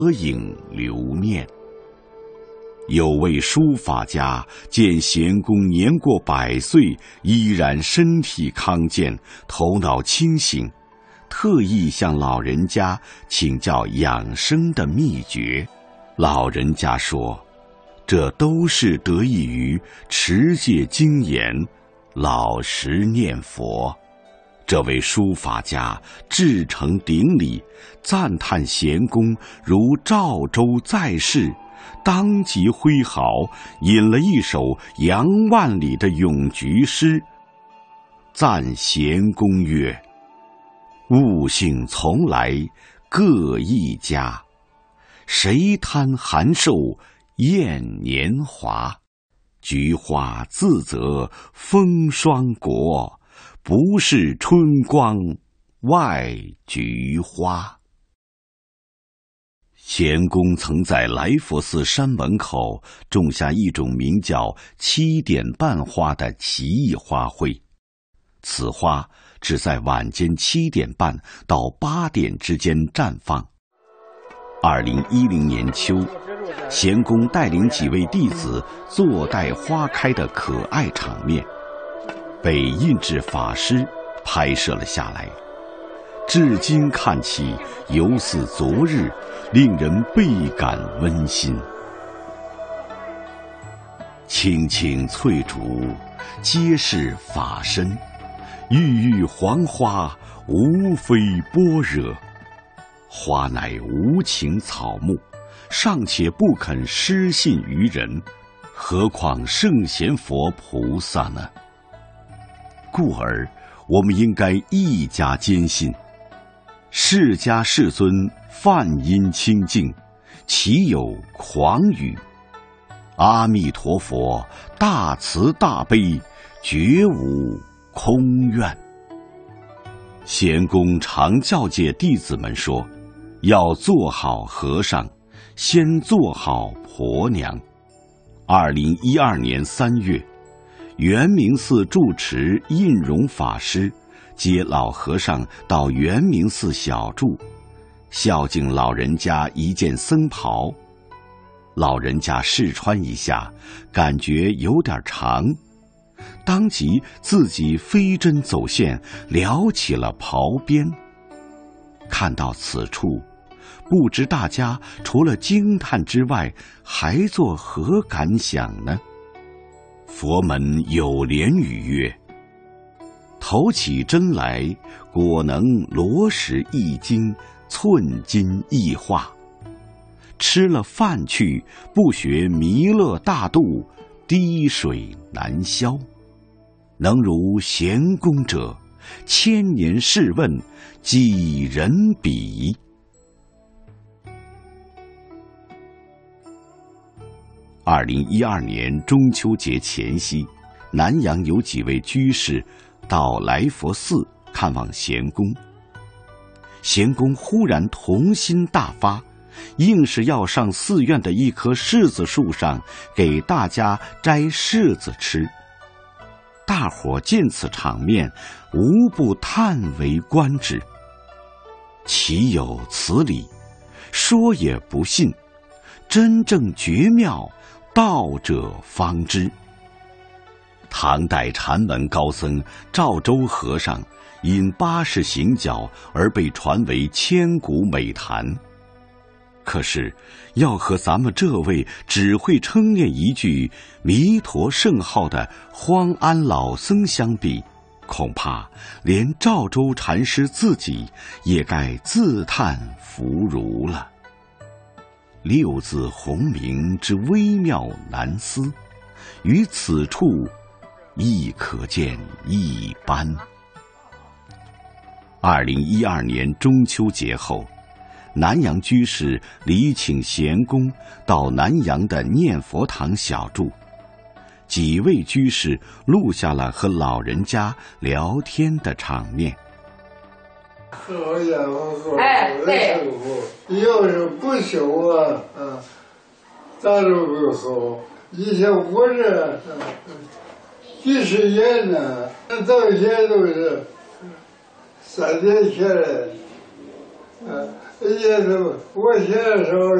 合影留念。有位书法家见贤公年过100岁，依然身体康健，头脑清醒，特意向老人家请教养生的秘诀。老人家说，这都是得益于持戒精严，老实念佛。这位书法家至诚顶礼，赞叹贤公如赵州在世，当即挥毫引了一首杨万里的咏菊诗，赞贤公曰：物性从来各一家，谁贪寒瘦厌年华？菊花自责风霜国，不是春光外菊花。贤公曾在来佛寺山门口种下一种名叫7点半花的奇异花卉，此花只在晚间7点半到8点之间绽放。2010年秋，贤公带领几位弟子坐待花开的可爱场面，被印制法师拍摄了下来，至今看起犹似昨日，令人倍感温馨。青青翠竹，皆是法身，郁郁黄花，无非般若。花乃无情草木，尚且不肯失信于人，何况圣贤佛菩萨呢？故而我们应该一家坚信，释迦世尊梵音清净，岂有狂语？阿弥陀佛大慈大悲，绝无空愿。贤公常教诫弟子们说，要做好和尚，先做好婆娘。2012年3月，圆明寺住持印容法师接老和尚到圆明寺小住，孝敬老人家一件僧袍。老人家试穿一下，感觉有点长，当即自己飞针走线撩起了袍边。看到此处，不知大家除了惊叹之外，还作何感想呢？佛门有莲语曰：投起针来，果能罗石一斤，寸金一化。吃了饭去，不学弥勒大度，滴水难消。能如贤公者，1000年试问，几人比？2012年中秋节前夕，南阳有几位居士到来佛寺看望贤公。贤公忽然童心大发，硬是要上寺院的一棵柿子树上给大家摘柿子吃。大伙见此场面，无不叹为观止。岂有此理？说也不信，真正绝妙，道者方知。唐代禅门高僧赵州和尚因80行脚而被传为千古美谈。可是要和咱们这位只会称念一句弥陀圣号的荒安老僧相比，恐怕连赵州禅师自己也该自叹弗如了。6字洪名之微妙难思，于此处亦可见一斑。2012年中秋节后，南阳居士礼请贤公到南阳的念佛堂小住，几位居士录下了和老人家聊天的场面。 喝烟喝的时候，要是不修咱就不喝。以前我这几十年呢，早些都是3点起来， 也是我现在说。